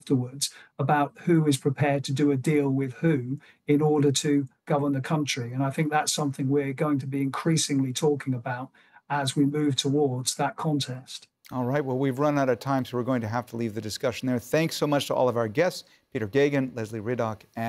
afterwards about who is prepared to do a deal with who in order to govern the country. And I think that's something we're going to be increasingly talking about as we move towards that contest. All right. Well, we've run out of time, so we're going to have to leave the discussion there. Thanks so much to all of our guests, Peter Geoghegan, Leslie Riddoch, and